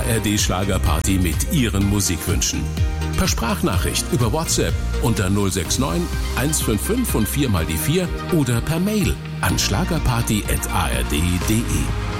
ARD Schlagerparty mit Ihren Musikwünschen. Per Sprachnachricht über WhatsApp unter 069 155 und 4 mal die 4 oder per Mail an schlagerparty@ard.de.